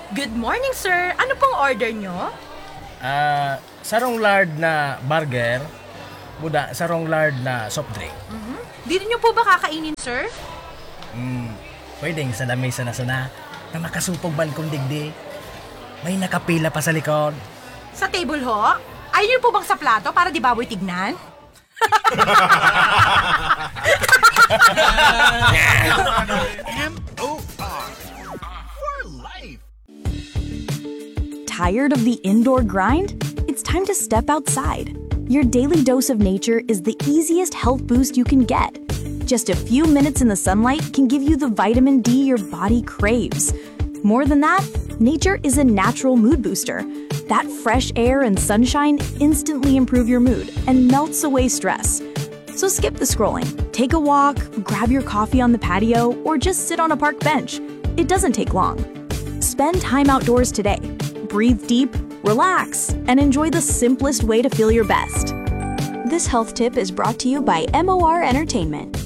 Good morning, sir. Ano pong order nyo? Sarong lard na burger, buda sarong lard na soft drink. Dito nyo po ba kakainin, sir? Pwedeng sa lamesa na sana na makasupog man kong digdi. May nakapila pa sa likod. Sa table ho? Ayaw nyo po bang sa plato para di baboy tignan? For life. Tired of the indoor grind? It's time to step outside. Your daily dose of nature is the easiest health boost you can get. Just a few minutes in the sunlight can give you the vitamin D your body craves. More than that, nature is a natural mood booster. That fresh air and sunshine instantly improve your mood and melts away stress. So skip the scrolling, take a walk, grab your coffee on the patio, or just sit on a park bench. It doesn't take long. Spend time outdoors today. Breathe deep, relax, and enjoy the simplest way to feel your best. This health tip is brought to you by MOR Entertainment.